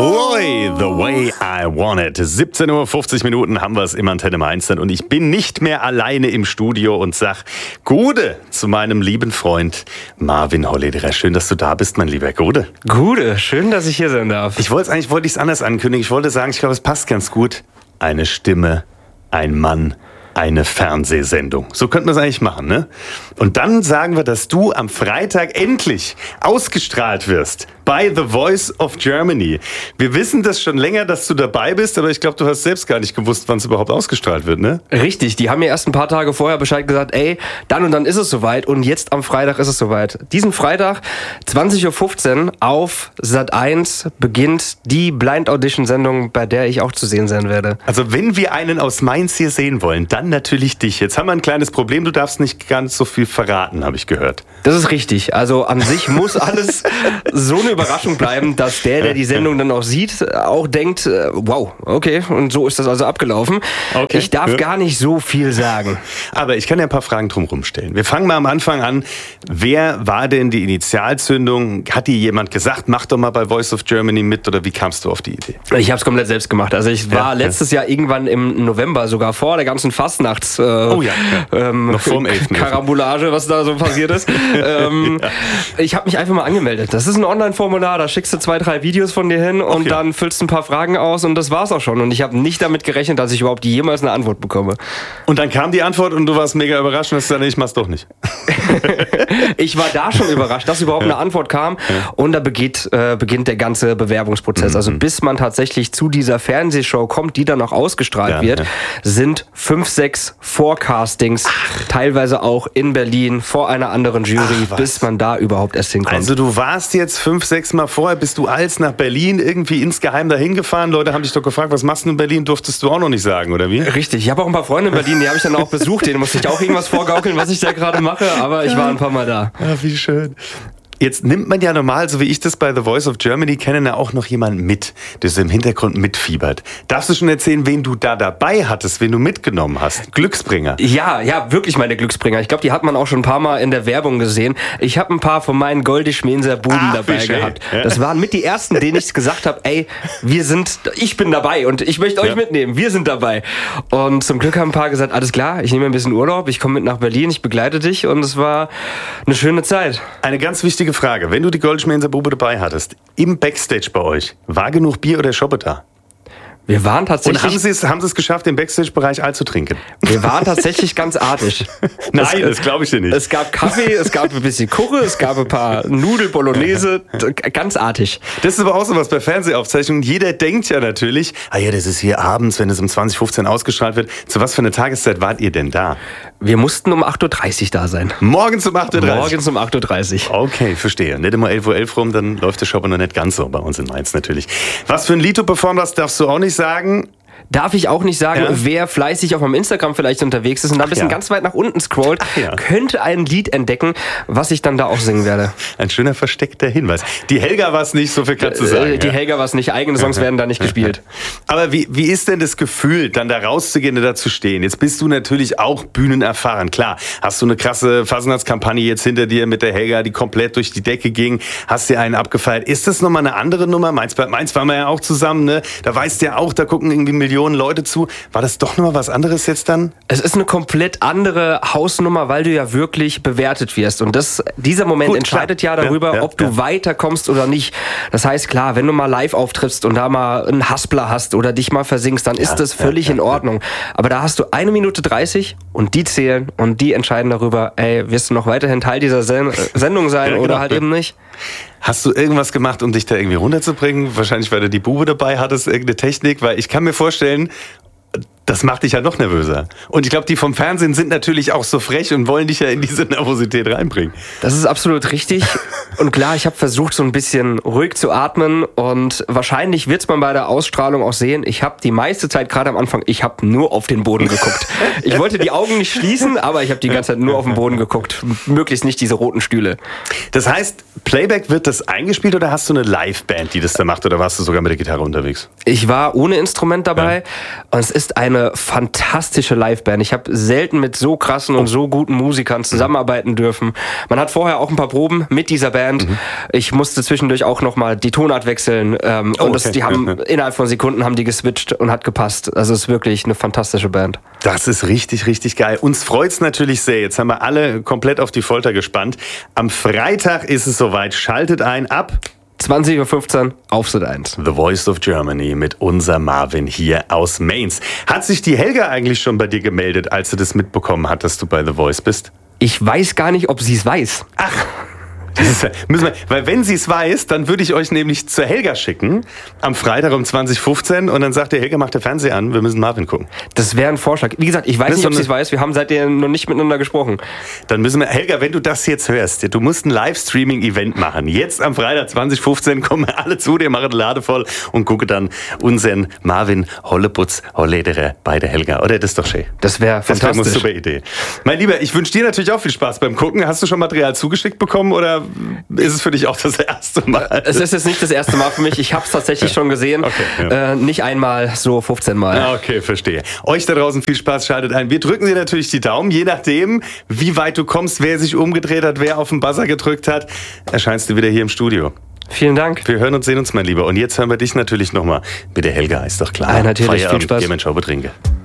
Roy, the way I want it. 17:50 Uhr haben wir es im Antenne Mainz und ich bin nicht mehr alleine im Studio und sag Gude zu meinem lieben Freund Marvin Hollederer. Schön, dass du da bist, mein lieber Gude. Gude, schön, dass ich hier sein darf. Wollte ich es anders ankündigen. Ich wollte sagen, ich glaube, es passt ganz gut. Eine Stimme, ein Mann, eine Fernsehsendung. So könnten wir es eigentlich machen, ne? Und dann sagen wir, dass du am Freitag endlich ausgestrahlt wirst bei The Voice of Germany. Wir wissen das schon länger, dass du dabei bist, aber ich glaube, du hast selbst gar nicht gewusst, wann es überhaupt ausgestrahlt wird, ne? Richtig, die haben mir erst ein paar Tage vorher Bescheid gesagt, ey, dann und dann ist es soweit und jetzt am Freitag ist es soweit. Diesen Freitag, 20:15 Uhr auf Sat.1 beginnt die Blind Audition Sendung, bei der ich auch zu sehen sein werde. Also wenn wir einen aus Mainz hier sehen wollen, dann natürlich dich. Jetzt haben wir ein kleines Problem, du darfst nicht ganz so viel verraten, habe ich gehört. Das ist richtig, also an sich muss alles so eine Überraschung bleiben, dass der die Sendung dann auch sieht, auch denkt, wow, okay, und so ist das also abgelaufen. Okay. Ich darf gar nicht so viel sagen. Aber ich kann ja ein paar Fragen drumherum stellen. Wir fangen mal am Anfang an. Wer war denn die Initialzündung? Hat dir jemand gesagt, mach doch mal bei Voice of Germany mit oder wie kamst du auf die Idee? Ich habe es komplett selbst gemacht. Also ich war letztes Jahr irgendwann im November, sogar vor der ganzen Fastnachts noch vorm 11. Karambolage, was da so passiert ist. Ich habe mich einfach mal angemeldet. Das ist ein Online-Formular, da schickst du 2, 3 Videos von dir hin und dann füllst du ein paar Fragen aus und das war's auch schon. Und ich habe nicht damit gerechnet, dass ich überhaupt jemals eine Antwort bekomme. Und dann kam die Antwort und du warst mega überrascht und hast gesagt, ich mach's doch nicht. Ich war da schon überrascht, dass überhaupt eine Antwort kam und da beginnt der ganze Bewerbungsprozess. Also bis man tatsächlich zu dieser Fernsehshow kommt, die dann auch ausgestrahlt wird, sind 5, 6 Forecastings, teilweise auch in Berlin vor einer anderen Jury, bis man da überhaupt erst hinkommt. Also du warst jetzt 5, 6 Mal vorher, bist du als nach Berlin irgendwie insgeheim dahin gefahren. Leute haben dich doch gefragt, was machst du in Berlin? Durftest du auch noch nicht sagen, oder wie? Richtig, ich habe auch ein paar Freunde in Berlin, die habe ich dann auch besucht. Denen musste ich auch irgendwas vorgaukeln, was ich da gerade mache, aber ich war ein paar Mal da. Ja, wie schön. Jetzt nimmt man ja normal, so wie ich das bei The Voice of Germany kenne, ja auch noch jemanden mit, der so im Hintergrund mitfiebert. Darfst du schon erzählen, wen du da dabei hattest, wen du mitgenommen hast? Glücksbringer. Ja, wirklich meine Glücksbringer. Ich glaube, die hat man auch schon ein paar Mal in der Werbung gesehen. Ich habe ein paar von meinen Goldisch-Menser Buben dabei gehabt. Ja. Das waren mit die ersten, denen ich gesagt habe, ey, ich bin dabei und ich möchte euch mitnehmen. Wir sind dabei. Und zum Glück haben ein paar gesagt, alles klar, ich nehme ein bisschen Urlaub, ich komme mit nach Berlin, ich begleite dich und es war eine schöne Zeit. Eine ganz wichtige Frage. Wenn du die Goldisch-Menser Bube dabei hattest, im Backstage bei euch, war genug Bier oder Schoppe da? Wir waren tatsächlich... Und haben sie es geschafft, im Backstage-Bereich all zu trinken? Wir waren tatsächlich ganz artig. Nein, das glaube ich dir nicht. Es gab Kaffee, es gab ein bisschen Kuche, es gab ein paar Nudel-Bolognese, ganz artig. Das ist aber auch so was bei Fernsehaufzeichnungen. Jeder denkt ja natürlich, das ist hier abends, wenn es um 20:15 ausgestrahlt wird. Zu was für einer Tageszeit wart ihr denn da? Wir mussten um 8:30 Uhr da sein. Morgens um 8:30 Uhr? Morgens um 8:30 Uhr. Okay, verstehe. Nicht immer 11:11 Uhr rum, dann läuft der Shop noch nicht ganz so bei uns in Mainz natürlich. Was für ein Lied du performt hast, darfst du auch nicht sagen. Darf ich auch nicht sagen, wer fleißig auf meinem Instagram vielleicht unterwegs ist und da ein bisschen ganz weit nach unten scrollt, könnte ein Lied entdecken, was ich dann da auch singen werde. Ein schöner versteckter Hinweis. Die Helga war es nicht, so viel kannst du sagen. Die Helga war es nicht, eigene Songs werden da nicht gespielt. Aber wie ist denn das Gefühl, dann da rauszugehen und da zu stehen? Jetzt bist du natürlich auch bühnenerfahren. Klar, hast du eine krasse Fastnachtskampagne jetzt hinter dir mit der Helga, die komplett durch die Decke ging, hast dir einen abgefeiert. Ist das nochmal eine andere Nummer? Mainz waren wir ja auch zusammen, ne? Da weißt du ja auch, da gucken irgendwie Millionen Leute zu. War das doch nochmal was anderes jetzt dann? Es ist eine komplett andere Hausnummer, weil du ja wirklich bewertet wirst. Und dieser Moment entscheidet ja darüber, ob du weiterkommst oder nicht. Das heißt, klar, wenn du mal live auftrittst und da mal einen Haspler hast oder dich mal versingst, dann ist das völlig in Ordnung. Aber da hast du 1:30 und die zählen und die entscheiden darüber, wirst du noch weiterhin Teil dieser Sendung sein oder halt eben nicht. Hast du irgendwas gemacht, um dich da irgendwie runterzubringen? Wahrscheinlich, weil du die Bube dabei hattest, irgendeine Technik, weil ich kann mir vorstellen, das macht dich ja noch nervöser. Und ich glaube, die vom Fernsehen sind natürlich auch so frech und wollen dich ja in diese Nervosität reinbringen. Das ist absolut richtig. Und klar, ich habe versucht, so ein bisschen ruhig zu atmen. Und wahrscheinlich wird man bei der Ausstrahlung auch sehen, ich habe die meiste Zeit, gerade am Anfang, ich habe nur auf den Boden geguckt. Ich wollte die Augen nicht schließen, aber ich habe die ganze Zeit nur auf den Boden geguckt. Möglichst nicht diese roten Stühle. Das heißt, Playback wird das eingespielt oder hast du eine Liveband, die das da macht? Oder warst du sogar mit der Gitarre unterwegs? Ich war ohne Instrument dabei. Und es ist eine eine fantastische Liveband. Ich habe selten mit so krassen und so guten Musikern zusammenarbeiten dürfen. Man hat vorher auch ein paar Proben mit dieser Band. Ich musste zwischendurch auch nochmal die Tonart wechseln. Die haben innerhalb von Sekunden haben die geswitcht und hat gepasst. Also es ist wirklich eine fantastische Band. Das ist richtig, richtig geil. Uns freut's natürlich sehr. Jetzt haben wir alle komplett auf die Folter gespannt. Am Freitag ist es soweit. Schaltet ein ab 20:15 Uhr auf Sat 1. The Voice of Germany mit unser Marvin hier aus Mainz. Hat sich die Helga eigentlich schon bei dir gemeldet, als du das mitbekommen hast, dass du bei The Voice bist? Ich weiß gar nicht, ob sie es weiß. Ach, weil wenn sie es weiß, dann würde ich euch nämlich zur Helga schicken, am Freitag um 20:15 und dann sagt der Helga, macht der Fernseher an, wir müssen Marvin gucken. Das wäre ein Vorschlag. Wie gesagt, ich weiß nicht, ob sie es weiß, wir haben seitdem noch nicht miteinander gesprochen. Dann müssen wir, Helga, wenn du das jetzt hörst, du musst ein Livestreaming-Event machen. Jetzt am Freitag 20:15 kommen wir alle zu dir, machen Lade voll und gucken dann unseren Marvin Holleputz Hollederer bei der Helga. Oder das ist doch schön. Das wäre fantastisch. Das wäre eine super Idee. Mein Lieber, ich wünsche dir natürlich auch viel Spaß beim Gucken. Hast du schon Material zugeschickt bekommen oder ist es für dich auch das erste Mal? Es ist jetzt nicht das erste Mal für mich. Ich habe es tatsächlich schon gesehen. Okay, nicht einmal, so 15 Mal. Ja, okay, verstehe. Euch da draußen viel Spaß, schaltet ein. Wir drücken dir natürlich die Daumen. Je nachdem, wie weit du kommst, wer sich umgedreht hat, wer auf den Buzzer gedrückt hat, erscheinst du wieder hier im Studio. Vielen Dank. Wir hören und sehen uns, mein Lieber. Und jetzt hören wir dich natürlich nochmal mit der Helga, ist doch klar. Ja, natürlich. Viel Spaß. Geh mal einen Schauber trinken.